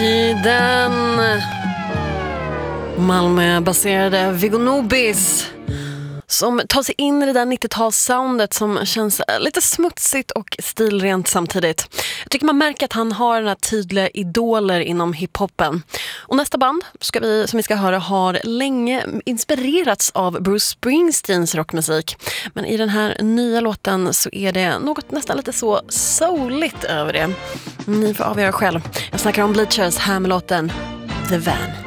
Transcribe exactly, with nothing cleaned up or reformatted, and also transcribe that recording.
tiden. Malmö-baserade Viggo Nobis som tar sig in i det där nittio-tals-soundet som känns lite smutsigt och stilrent samtidigt. Jag tycker man märker att han har några tydliga idoler inom hiphopen. Och nästa band ska vi, som vi ska höra har länge inspirerats av Bruce Springsteens rockmusik. Men i den här nya låten så är det något nästan lite så souligt över det. Ni får avgöra själv. Jag snackar om Bleachers här med låten The Van.